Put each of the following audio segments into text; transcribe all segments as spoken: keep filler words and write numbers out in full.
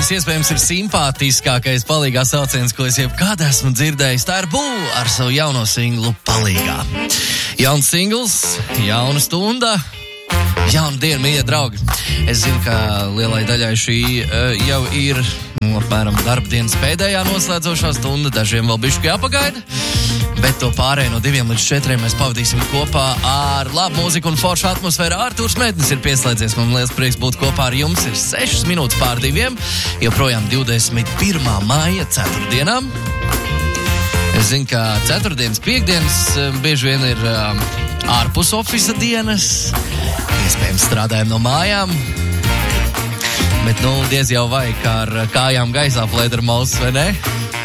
šis iespējams ir simpātiskākais palīgā sauciens, ko es jebkad esmu dzirdējis. Tā ir Bū ar savu jauno singlu Palīgā. Jauns singls, jauna stunda, jauna diena, mīļie draugi. Es zinu, ka lielai daļai šī uh, jau ir nu, apmēram darba dienas pēdējā noslēdzošā stunda, dažiem vēl bišķi jāpagaida. Bet to pārējo no diviem līdz četriem mēs pavadīsim kopā ar labu mūziku un foršu atmosfēru. Artūrs Mednis ir pieslēdzies, man liels prieks būt kopā ar jums. Ir sešas minūtes pār diviem, joprojām divdesmit pirmā maija ceturtdienām. Es zinu, ka ceturtdienas, piekdienas bieži vien ir um, ārpus ofisa dienas, iespējams strādājam no mājām. Bet, nu, diez jau vai, kā ar kājām gaisā plēdera mausas, vai ne?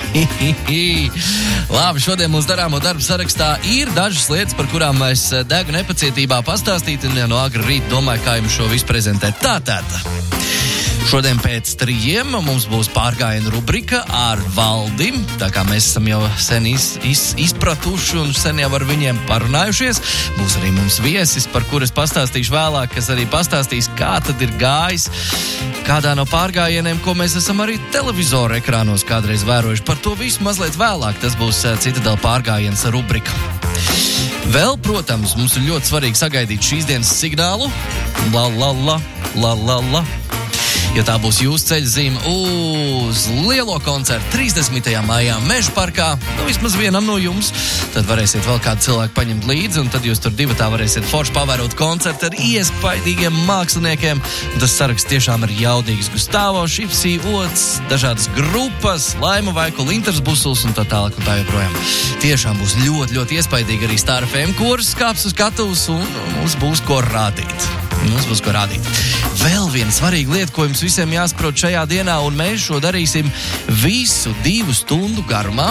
Labi, šodien mūsu darāmo darbu sarakstā ir dažas lietas, par kurām mēs degu nepacietībā pastāstīt, un no agra rīt domāju, kā jums šo visu prezentēt. Tātad, šodien pēc trījiem mums būs pārgājiena rubrika ar Valdi, tā kā mēs esam jau sen iz, iz, izpratuši un sen jau ar viņiem parunājušies. Būs arī mums viesis, par kuras pastāstīšu vēlāk, kas arī pastāstīs, kā tad ir gājis kādā no pārgājieniem, ko mēs esam arī televizoru ekrānos kādreiz vērojuši. Par to visu mazliet vēlāk. Tas būs Citadela pārgājiens rubrika. Vēl, protams, mums ir ļoti svarīgi sagaidīt šīs dienas signālu. La, la, la, la, la, la. Jo tā būs jūsu ceļa zīme uz lielo koncertu trīsdesmitajā maijā Meža parkā. Nu, vismaz vienam no jums. Tad varēsiet vēl kādu cilvēku paņemt līdzi, un tad jūs tur divatā varēsiet forši pavērot koncertu ar iespaidīgiem māksliniekiem. Un tas saraksts tiešām ir jaudīgs. Gustavo, Šipsī, Ots, dažādas grupas, Laima Vaikula, Inters Busuls un tā tālāk un tā joprojām. Tiešām būs ļoti, ļoti iespaidīgi arī Star F M kurs kāps uz skatuves, un mums būs ko rādīt. Mums būs ko rādīt. Vēl viena svarīga lieta, ko jums visiem jāsaprot šajā dienā, un mēs šo darīsim visu divu stundu garumā.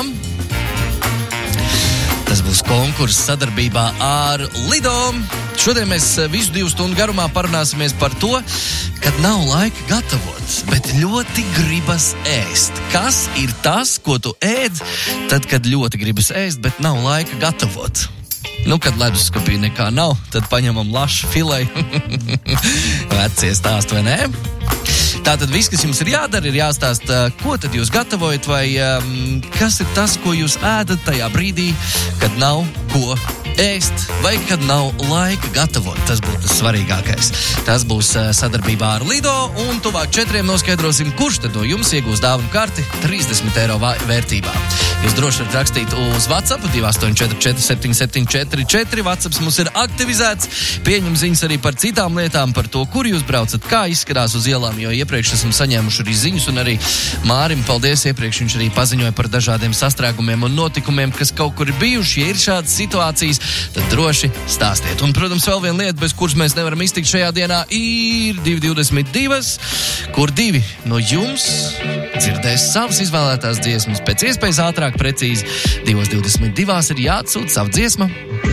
Tas būs konkurss sadarbībā ar Lido. Šodien mēs visu divu stundu garumā parunāsimies par to, kad nav laika gatavot, bet ļoti gribas ēst. Kas ir tas, ko tu ēd, tad, kad ļoti gribas ēst, bet nav laika gatavot? Nu, kad leduskapī nekā nav, tad paņemam lašu fileju. Vecie stāst, vai ne? Tātad viss, kas jums ir jādara, ir jāstāsta, ko tad jūs gatavojat, vai um, kas ir tas, ko jūs ēdat tajā brīdī, kad nav ko ēst, vai kad nav laika gatavot. Tas būtu tas svarīgākais. Tas būs uh, sadarbībā ar Lido, un tuvāk četriem noskaidrosim, kurš tad no jums iegūs dāvanu karti trīsdesmit eiro vērtībā. Jūs droši varat rakstīt uz WhatsApp divi astoņi četri četri septiņi septiņi četri četri. WhatsApps mums ir aktivizēts. Pieņem ziņas arī par citām lietām, par to, kur jūs braucat, kā izskatās uz ielām, jo iepriekš esam saņēmuši arī ziņas, un arī Mārim, paldies, iepriekš viņš arī paziņoja par dažādiem sastrēgumiem un notikumiem, kas kaut kur ir bijuši. Ja ir šādas situācijas, tad droši stāstiet. Un, protams, vēl viena lieta, bez kuras mēs nevaram iztikt šajā dienā, ir divi divdesmit divi, kur divi no jums dzirdēs savas izvēlētās dziesmas pēc iespējas ātrāk, precīzi. divi divdesmit divi ir jāatsūta savu dziesmu